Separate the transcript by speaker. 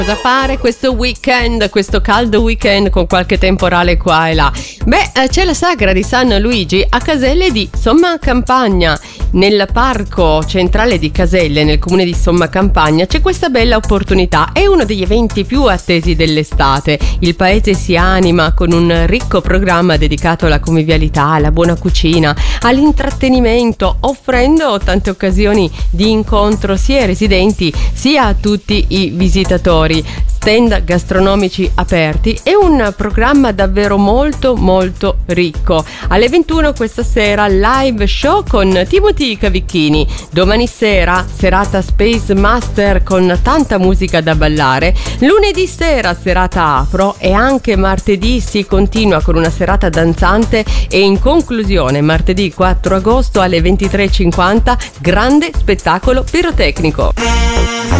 Speaker 1: Cosa fare questo weekend, questo caldo weekend con qualche temporale qua e là? C'è la sagra di San Luigi a Caselle di Somma Campagna. Nel parco centrale di Caselle, nel comune di Somma Campagna, c'è questa bella opportunità. È uno degli eventi più attesi dell'estate. Il paese si anima con un ricco programma dedicato alla convivialità, alla buona cucina, all'intrattenimento, offrendo tante occasioni di incontro sia ai residenti sia a tutti i visitatori. Stand gastronomici aperti e un programma davvero molto molto ricco. Alle 21 questa sera live show con Timothy Cavicchini. Domani sera serata Space Master con tanta musica da ballare. Lunedì sera serata afro e anche martedì si continua con una serata danzante e in conclusione martedì 4 agosto alle 23:50 grande spettacolo pirotecnico.